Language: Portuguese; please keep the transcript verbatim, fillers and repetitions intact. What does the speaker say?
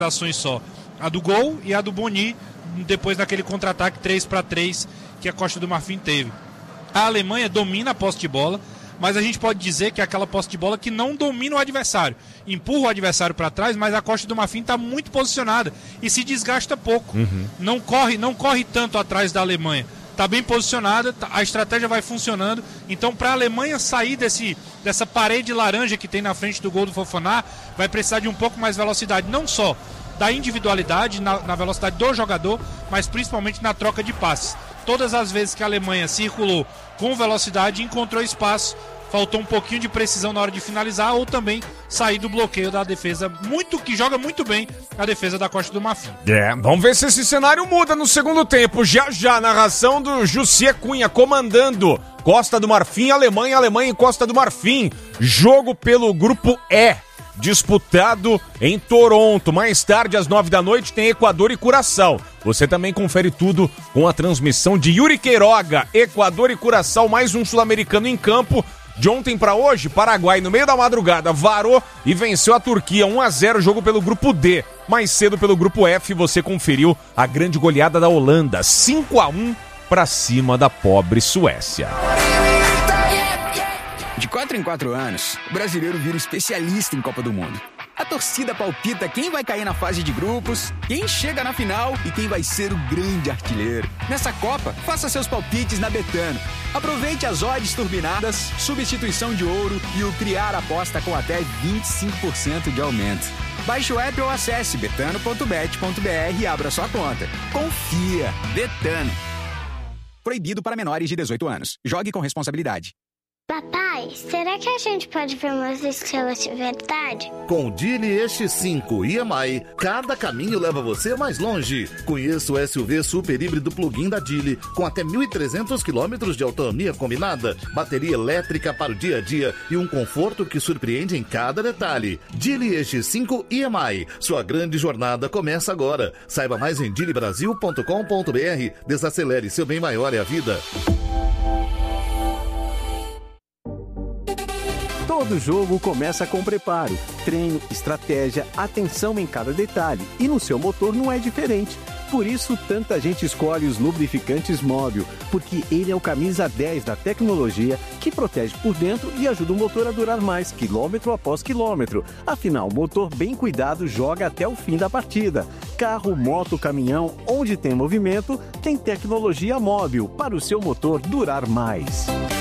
ações só. A do gol e a do Boni, depois daquele contra-ataque três para três que a Costa do Marfim teve. A Alemanha domina a posse de bola, mas a gente pode dizer que é aquela posse de bola que não domina o adversário. Empurra o adversário para trás, mas a Costa do Marfim está muito posicionada e se desgasta pouco. Uhum. Não corre, não corre tanto atrás da Alemanha. Está bem posicionada, a estratégia vai funcionando. Então, para a Alemanha sair desse, dessa parede laranja que tem na frente do gol do Fofana, vai precisar de um pouco mais velocidade, não só da individualidade, na, na velocidade do jogador, mas principalmente na troca de passes. Todas as vezes que a Alemanha circulou com velocidade, encontrou espaço, faltou um pouquinho de precisão na hora de finalizar ou também sair do bloqueio da defesa, muito que joga muito bem a defesa da Costa do Marfim. É, vamos ver se esse cenário muda no segundo tempo. Já já, narração do Jussier Cunha comandando Costa do Marfim, Alemanha, Alemanha e Costa do Marfim. Jogo pelo grupo E, disputado em Toronto. Mais tarde, às nove da noite, tem Equador e Curaçao. Você também confere tudo com a transmissão de Yuri Queiroga. Equador e Curaçao, mais um sul-americano em campo. De ontem para hoje, Paraguai, no meio da madrugada, varou e venceu a Turquia um a zero, jogo pelo grupo D. Mais cedo, pelo grupo F, você conferiu a grande goleada da Holanda, cinco a um para cima da pobre Suécia. De quatro em quatro anos, o brasileiro vira especialista em Copa do Mundo. A torcida palpita quem vai cair na fase de grupos, quem chega na final e quem vai ser o grande artilheiro. Nessa Copa, faça seus palpites na Betano. Aproveite as odds turbinadas, substituição de ouro e o criar aposta com até vinte e cinco por cento de aumento. Baixe o app ou acesse betano ponto bet ponto b r e abra sua conta. Confia. Betano. Proibido para menores de dezoito anos. Jogue com responsabilidade. Papai, será que a gente pode ver umas estrelas de verdade? Com o Geely X cinco E M I, cada caminho leva você mais longe. Conheça o S U V super híbrido plug-in da Geely, com até mil e trezentos quilômetros de autonomia combinada, bateria elétrica para o dia a dia e um conforto que surpreende em cada detalhe. Geely X cinco E M I, sua grande jornada começa agora. Saiba mais em geely brasil ponto com ponto b r. Desacelere, seu bem maior é a vida. Todo jogo começa com preparo, treino, estratégia, atenção em cada detalhe. E no seu motor não é diferente. Por isso, tanta gente escolhe os lubrificantes Móbil, porque ele é o camisa dez da tecnologia que protege por dentro e ajuda o motor a durar mais, quilômetro após quilômetro. Afinal, o motor bem cuidado joga até o fim da partida. Carro, moto, caminhão, onde tem movimento, tem tecnologia Móbil para o seu motor durar mais.